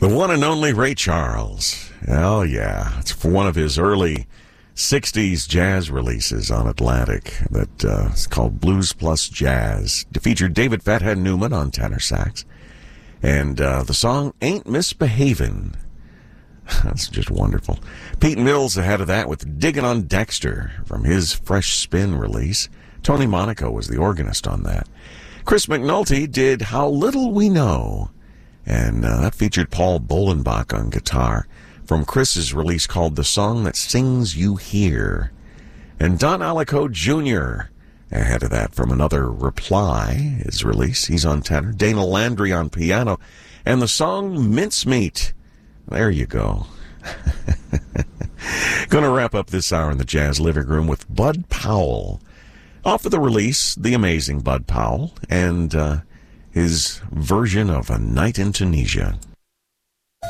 The one and only Ray Charles. Oh, yeah. It's for one of his early 60s jazz releases on Atlantic that is called Blues Plus Jazz. It featured David Fathead Newman on tenor sax. And the song Ain't Misbehavin'. That's just wonderful. Pete Mills ahead of that with Diggin' on Dexter from his Fresh Spin release. Tony Monaco was the organist on that. Chris McNulty did How Little We Know. And that featured Paul Bolenbach on guitar from Chris's release called The Song That Sings You Hear. And Don Alico Jr. ahead of that from another Reply, his release. He's on tenor. Dana Landry on piano. And the song Mincemeat. There you go. Going to wrap up this hour in the Jazz Living Room with Bud Powell. Off of the release, the amazing Bud Powell, and his version of A Night in Tunisia.